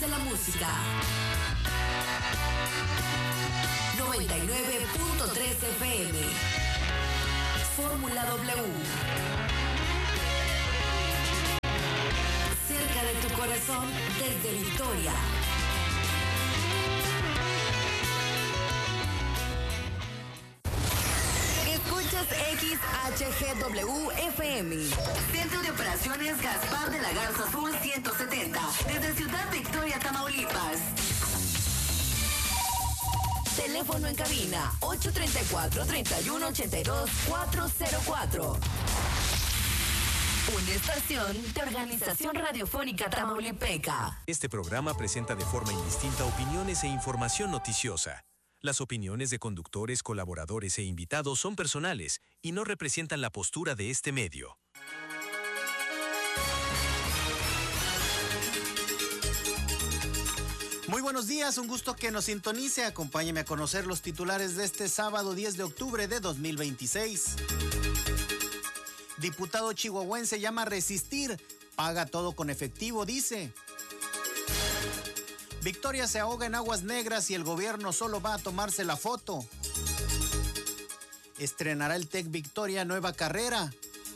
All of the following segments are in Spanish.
de la música. 99.3 FM. Fórmula W. Cerca de tu corazón desde Victoria. Escuchas XHGW-FM. Centro de Operaciones Gaspar de la Garza Sur 170. Desde Ciudad Victoria, Tamaulipas. Teléfono en cabina 834-3182-404. Una estación de Organización Radiofónica Tamaulipeca. Este programa presenta de forma indistinta opiniones e información noticiosa. Las opiniones de conductores, colaboradores e invitados son personales y no representan la postura de este medio. Muy buenos días, un gusto que nos sintonice. Acompáñeme a conocer los titulares de este sábado 10 de octubre de 2026. Diputado chihuahuense llama a resistir, paga todo con efectivo, dice. Victoria se ahoga en aguas negras y el gobierno solo va a tomarse la foto. Estrenará el TEC Victoria nueva carrera.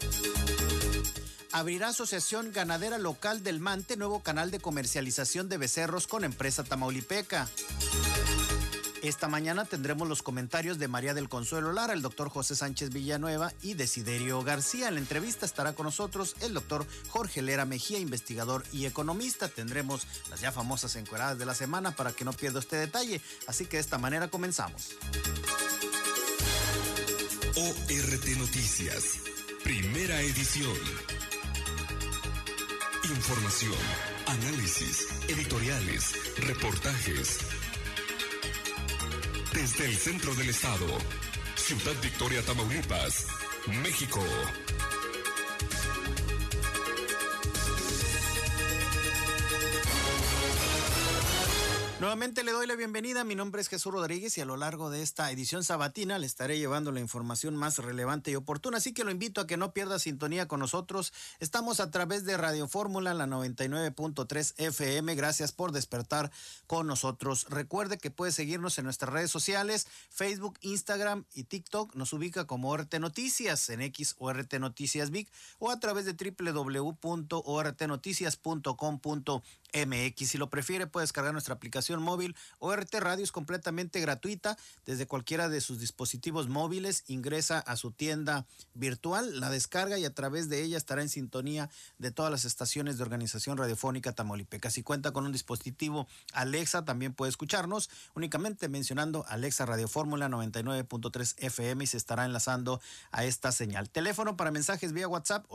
Abrirá Asociación Ganadera Local del Mante nuevo canal de comercialización de becerros con empresa tamaulipeca. Esta mañana tendremos los comentarios de María del Consuelo Lara, el doctor José Sánchez Villanueva y Desiderio García. En la entrevista estará con nosotros el doctor Jorge Lera Mejía, investigador y economista. Tendremos las ya famosas encueradas de la semana para que no pierda este detalle. Así que de esta manera comenzamos. ORT Noticias, primera edición. Información, análisis, editoriales, reportajes. Desde el centro del estado, Ciudad Victoria, Tamaulipas, México. Nuevamente le doy la bienvenida. Mi nombre es Jesús Rodríguez y a lo largo de esta edición sabatina le estaré llevando la información más relevante y oportuna. Así que lo invito a que no pierda sintonía con nosotros. Estamos a través de Radio Fórmula, la 99.3 FM. Gracias por despertar con nosotros. Recuerde que puede seguirnos en nuestras redes sociales, Facebook, Instagram y TikTok. Nos ubica como ORT Noticias en X ORT Noticias Vic o a través de www.ortnoticias.com.mx. Si lo prefiere, puede descargar nuestra aplicación móvil. ORT Radio es completamente gratuita desde cualquiera de sus dispositivos móviles. Ingresa a su tienda virtual, la descarga y a través de ella estará en sintonía de todas las estaciones de Organización Radiofónica Tamaulipeca. Si cuenta con un dispositivo Alexa, también puede escucharnos únicamente mencionando Alexa Radio Fórmula 99.3 FM y se estará enlazando a esta señal. Teléfono para mensajes vía WhatsApp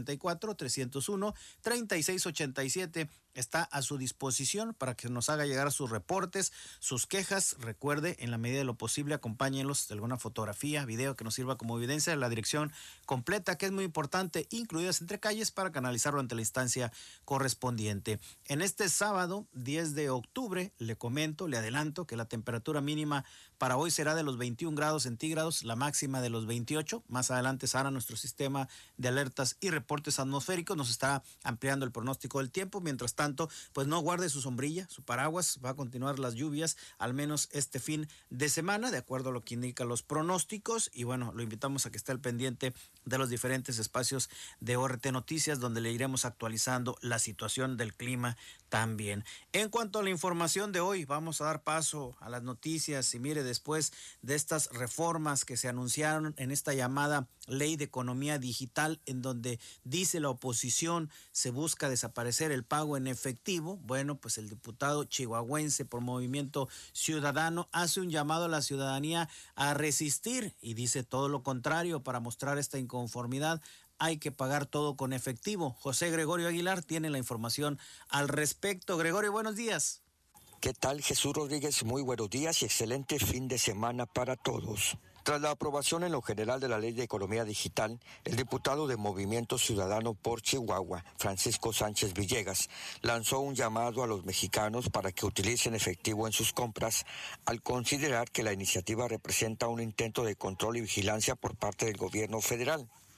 834-301-3687 está a su disposición para que nos haga llegar sus reportes, sus quejas. Recuerde, en la medida de lo posible, acompáñenlos de alguna fotografía, video que nos sirva como evidencia de la dirección completa, que es muy importante, incluidas entre calles, para canalizarlo ante la instancia correspondiente. En este sábado, 10 de octubre, le adelanto que la temperatura mínima para hoy será de los 21 grados centígrados, la máxima de los 28. Más adelante Sara, nuestro sistema de alertas y reportes atmosféricos, nos está ampliando el pronóstico del tiempo. Mientras tanto, pues no guarde su sombrilla, su paraguas. Va a continuar las lluvias, al menos este fin de semana, de acuerdo a lo que indican los pronósticos. Y bueno, lo invitamos a que esté al pendiente de los diferentes espacios de ORT Noticias, donde le iremos actualizando la situación del clima también. En cuanto a la información de hoy, vamos a dar paso a las noticias. Y mire, después de estas reformas que se anunciaron en esta llamada Ley de Economía Digital, en donde dice la oposición se busca desaparecer el pago en efectivo, bueno, pues el diputado chihuahuense por Movimiento Ciudadano hace un llamado a la ciudadanía a resistir y dice todo lo contrario. Para mostrar esta inconformidad hay que pagar todo con efectivo. José Gregorio Aguilar tiene la información al respecto. Gregorio, buenos días. ¿Qué tal, Jesús Rodríguez? Muy buenos días y excelente fin de semana para todos. Tras la aprobación en lo general de la Ley de Economía Digital, el diputado de Movimiento Ciudadano por Chihuahua, Francisco Sánchez Villegas, lanzó un llamado a los mexicanos para que utilicen efectivo en sus compras, al considerar que la iniciativa representa un intento de control y vigilancia por parte del gobierno federal.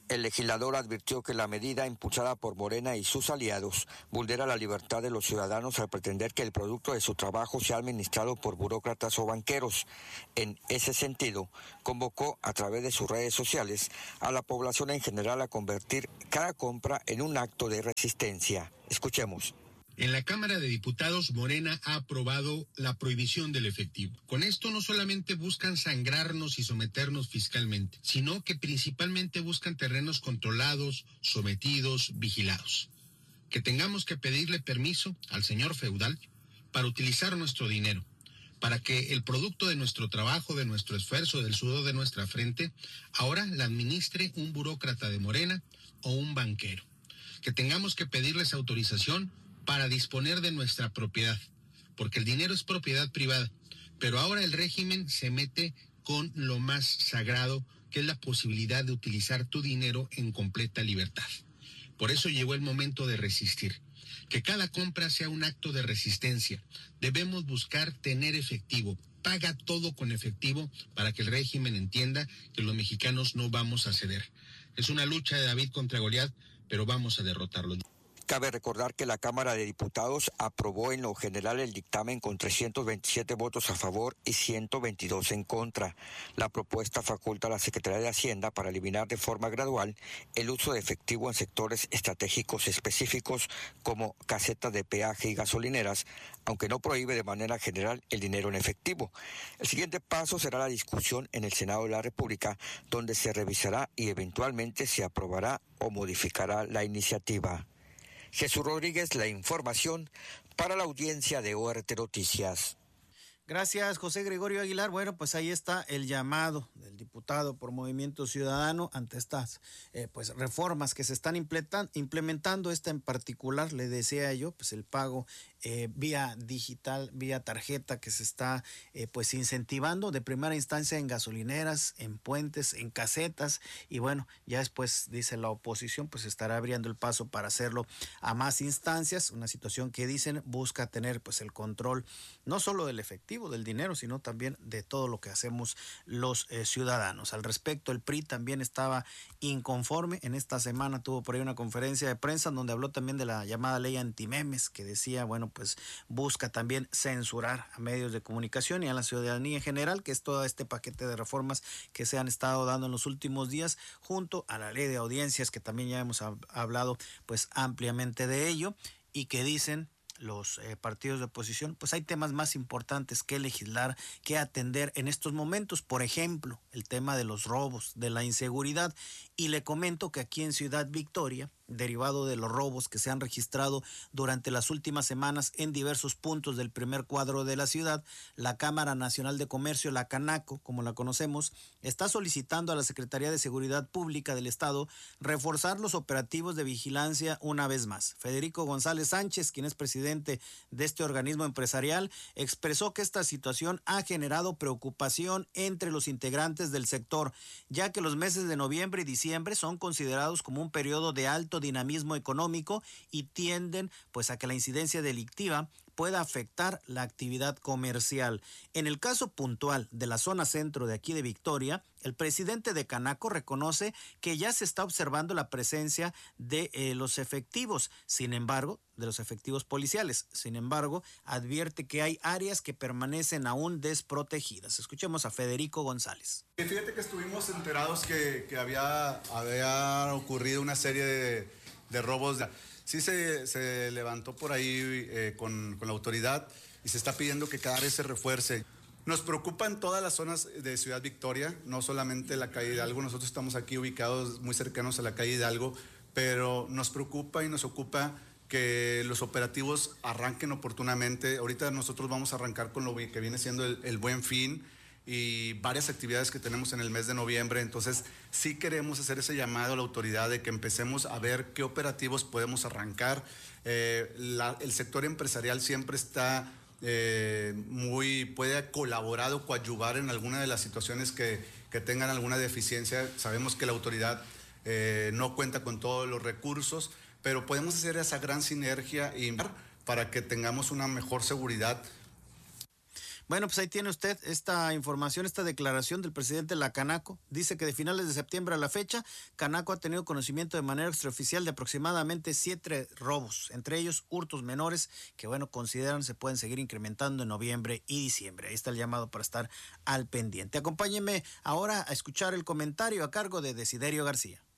El legislador advirtió que la medida impulsada por Morena y sus aliados vulnera la libertad de los ciudadanos al pretender que el producto de su trabajo sea administrado por burócratas o banqueros. En ese sentido, convocó a través de sus redes sociales a la población en general a convertir cada compra en un acto de resistencia. Escuchemos. En la Cámara de Diputados, Morena ha aprobado la prohibición del efectivo. Con esto no solamente buscan sangrarnos y someternos fiscalmente, sino que principalmente buscan terrenos controlados, sometidos, vigilados. Que tengamos que pedirle permiso al señor feudal para utilizar nuestro dinero, para que el producto de nuestro trabajo, de nuestro esfuerzo, del sudor de nuestra frente, ahora la administre un burócrata de Morena o un banquero. Que tengamos que pedirles autorización para disponer de nuestra propiedad, porque el dinero es propiedad privada, pero ahora el régimen se mete con lo más sagrado, que es la posibilidad de utilizar tu dinero en completa libertad. Por eso llegó el momento de resistir, que cada compra sea un acto de resistencia. Debemos buscar tener efectivo, paga todo con efectivo para que el régimen entienda que los mexicanos no vamos a ceder. Es una lucha de David contra Goliat, pero vamos a derrotarlo. Cabe recordar que la Cámara de Diputados aprobó en lo general el dictamen con 327 votos a favor y 122 en contra. La propuesta faculta a la Secretaría de Hacienda para eliminar de forma gradual el uso de efectivo en sectores estratégicos específicos como casetas de peaje y gasolineras, aunque no prohíbe de manera general el dinero en efectivo. El siguiente paso será la discusión en el Senado de la República, donde se revisará y eventualmente se aprobará o modificará la iniciativa. Jesús Rodríguez, la información para la audiencia de ORT Noticias. Gracias, José Gregorio Aguilar. Bueno, pues ahí está el llamado del diputado por Movimiento Ciudadano ante estas reformas que se están implementando. Esta en particular, le decía yo, pues el pago vía digital, vía tarjeta, que se está incentivando de primera instancia en gasolineras, en puentes, en casetas, y bueno, ya después, dice la oposición, pues estará abriendo el paso para hacerlo a más instancias, una situación que dicen busca tener pues el control no solo del efectivo, del dinero, sino también de todo lo que hacemos los ciudadanos. Al respecto, el PRI también estaba inconforme. En esta semana tuvo por ahí una conferencia de prensa donde habló también de la llamada ley antimemes, que decía, bueno, pues busca también censurar a medios de comunicación y a la ciudadanía en general, que es todo este paquete de reformas que se han estado dando en los últimos días, junto a la ley de audiencias, que también ya hemos hablado pues ampliamente de ello, y que dicen los partidos de oposición, pues hay temas más importantes que legislar, que atender en estos momentos. Por ejemplo, el tema de los robos, de la inseguridad. Y le comento que aquí en Ciudad Victoria, derivado de los robos que se han registrado durante las últimas semanas en diversos puntos del primer cuadro de la ciudad, la Cámara Nacional de Comercio, la Canaco, como la conocemos, está solicitando a la Secretaría de Seguridad Pública del Estado reforzar los operativos de vigilancia una vez más. Federico González Sánchez, quien es presidente de este organismo empresarial, expresó que esta situación ha generado preocupación entre los integrantes del sector, ya que los meses de noviembre y diciembre son considerados como un periodo de alto dinamismo económico y tienden pues a que la incidencia delictiva pueda afectar la actividad comercial. En el caso puntual de la zona centro de aquí de Victoria, el presidente de Canaco reconoce que ya se está observando la presencia de los efectivos, sin embargo, de los efectivos policiales. Sin embargo, advierte que hay áreas que permanecen aún desprotegidas. Escuchemos a Federico González. Fíjate que estuvimos enterados que había ocurrido una serie de robos. Sí se levantó por ahí con la autoridad y se está pidiendo que cada vez se refuerce. Nos preocupan todas las zonas de Ciudad Victoria, no solamente la calle Hidalgo. Nosotros estamos aquí ubicados muy cercanos a la calle Hidalgo, pero nos preocupa y nos ocupa que los operativos arranquen oportunamente. Ahorita nosotros vamos a arrancar con lo que viene siendo el Buen Fin y varias actividades que tenemos en el mes de noviembre. Entonces sí queremos hacer ese llamado a la autoridad de que empecemos a ver qué operativos podemos arrancar. El sector empresarial siempre está puede colaborar o coadyuvar en alguna de las situaciones que tengan alguna deficiencia. Sabemos que la autoridad no cuenta con todos los recursos, pero podemos hacer esa gran sinergia y para que tengamos una mejor seguridad. Bueno, pues ahí tiene usted esta información, esta declaración del presidente de la Canaco. Dice que de finales de septiembre a la fecha, Canaco ha tenido conocimiento de manera extraoficial de aproximadamente 7 robos, entre ellos hurtos menores, que bueno, consideran se pueden seguir incrementando en noviembre y diciembre. Ahí está el llamado para estar al pendiente. Acompáñenme ahora a escuchar el comentario a cargo de Desiderio García.